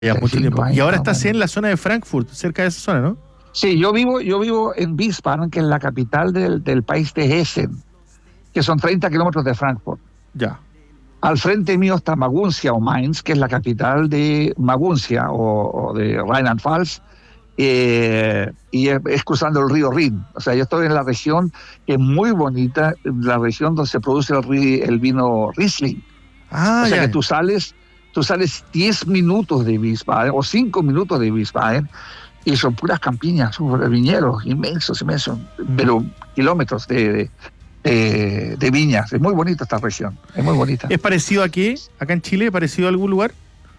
Ya mucho tiempo. años, Y ahora más o estás en menos. la zona de Frankfurt, cerca de esa zona, ¿no? Sí, yo vivo en Wiesbaden, que es la capital del país de Hessen, que son 30 kilómetros de Frankfurt. Ya. Al frente mío está Maguncia o Mainz, que es la capital de Maguncia o de Rheinland-Pfalz, y es cruzando el río Rin. O sea, yo estoy en la región que es muy bonita, la región donde se produce el vino Riesling. Ah, O sea ya. que tú sales 10 minutos de Wiesbaden o 5 minutos de Wiesbaden y son puras campiñas, viñedos inmensos, pero kilómetros de viñas. Es muy bonita esta región, es muy bonita. ¿Es parecido a qué? ¿Acá en Chile? ¿Parecido a algún lugar?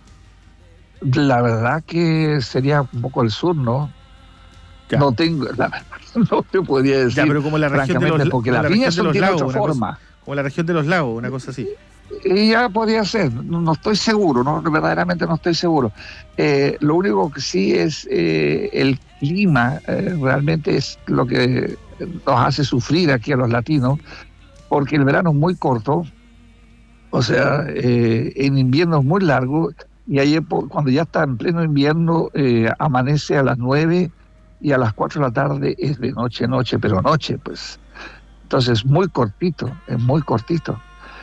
La verdad que sería un poco el sur, ¿no? Ya. No tengo, la verdad, no te podría decir. Ya, pero como la región de los, porque como las la viñas región de los tienen lagos, otra una forma. como la región de los lagos, una cosa así. Y ya podría ser, no estoy seguro, no, verdaderamente no estoy seguro. Lo único que sí es el clima, realmente es lo que nos hace sufrir aquí a los latinos, porque el verano es muy corto, o sea, en invierno es muy largo, y ahí cuando ya está en pleno invierno, amanece a las 9 y a las 4 de la tarde es de noche, pero noche, pues. Entonces es muy cortito.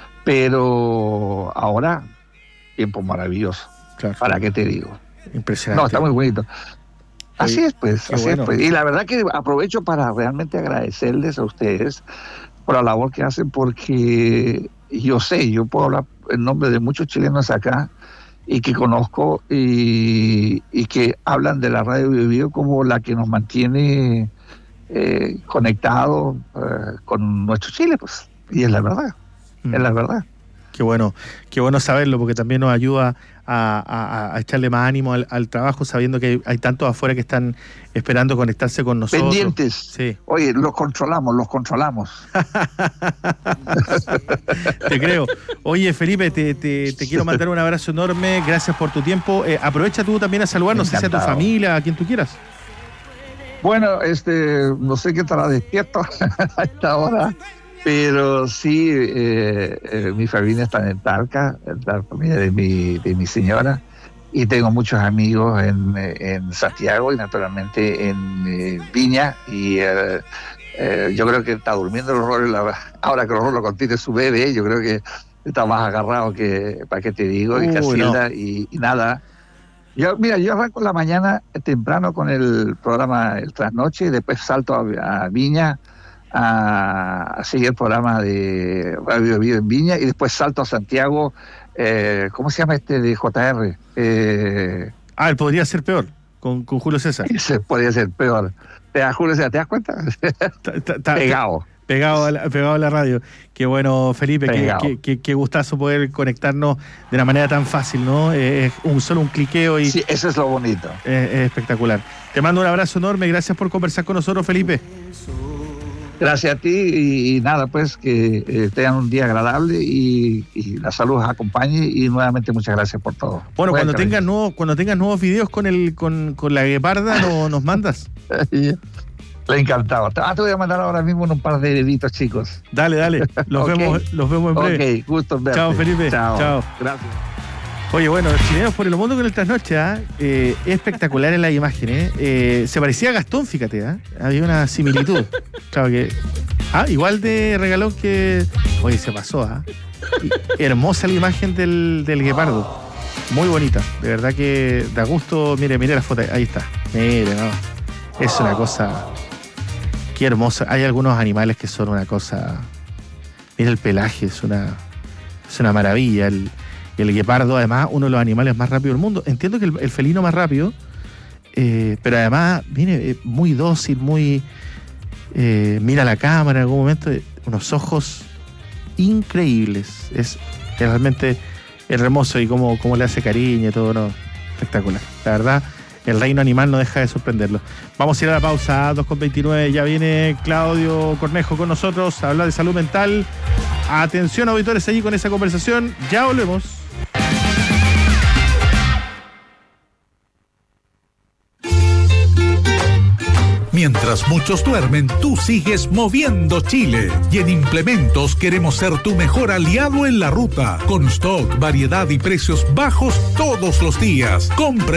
Pero ahora, tiempo maravilloso. Claro. ¿Para qué te digo? Impresionante. No, está muy bonito. Así es, pues. Y la verdad que aprovecho para realmente agradecerles a ustedes por la labor que hacen, porque yo puedo hablar en nombre de muchos chilenos acá y que conozco y que hablan de la Radio Bio Bio como la que nos mantiene conectados con nuestro Chile, pues. Y es la verdad. Es la verdad. Qué bueno saberlo, porque también nos ayuda a echarle más ánimo al trabajo, sabiendo que hay tantos afuera que están esperando conectarse con nosotros. Pendientes. Sí. Oye, los controlamos. Te creo. Oye, Felipe, te quiero mandar un abrazo enorme. Gracias por tu tiempo. Aprovecha tú también a saludar, no sé si a tu familia, a quien tú quieras. Bueno, no sé qué estará despierto a esta hora. Pero sí, mi familia está en Talca, la familia de mi señora, y tengo muchos amigos en Santiago y naturalmente en Viña, y yo creo que está durmiendo el Rolo, ahora que el Rolo contiene su bebé, yo creo que está más agarrado que, ¿para qué te digo? Y Casilda, no. y nada. Yo arranco la mañana temprano con el programa El Trasnoche, y después salto a Viña, a seguir el programa de Radio Bio en Viña, y después salto a Santiago, ¿cómo se llama de JR? Él podría ser peor, con Julio César. Ese podría ser peor. Julio César, ¿te das cuenta? Pegado a la radio. Qué bueno, Felipe, qué gustazo poder conectarnos de una manera tan fácil, ¿no? Es solo un cliqueo y... Sí, eso es lo bonito. Es espectacular. Te mando un abrazo enorme, gracias por conversar con nosotros, Felipe. Gracias a ti y nada, pues que tengan un día agradable y la salud os acompañe, y nuevamente muchas gracias por todo. Bueno, cuando tengas nuevos videos con la gueparda, nos mandas. Le encantado. Te voy a mandar ahora mismo un par de deditos, chicos. Dale. Los vemos en breve. Ok, gusto en verte. Chao, Felipe. Chao. Gracias. Oye, bueno, los chilenos por el mundo con el trasnoche, espectacular en las imágenes. Se parecía a Gastón, fíjate, había una similitud. Claro que. Igual de regalón que. Oye, se pasó, hermosa la imagen del guepardo. Muy bonita. De verdad que da gusto. Mire la foto. Ahí está. Mire, no. Es una cosa. Qué hermosa. Hay algunos animales que son una cosa. Mira el pelaje, es una maravilla. El guepardo, además, uno de los animales más rápidos del mundo. Entiendo que el felino más rápido, pero además, viene muy dócil, muy... mira la cámara en algún momento, unos ojos increíbles. Es realmente hermoso, y cómo le hace cariño y todo, ¿no? Espectacular. La verdad, el reino animal no deja de sorprenderlo. Vamos a ir a la pausa, 2:29, ya viene Claudio Cornejo con nosotros a hablar de salud mental. Atención, auditores, allí con esa conversación. Ya volvemos. Mientras muchos duermen, tú sigues moviendo Chile. Y en Implementos queremos ser tu mejor aliado en la ruta. Con stock, variedad y precios bajos todos los días. Compra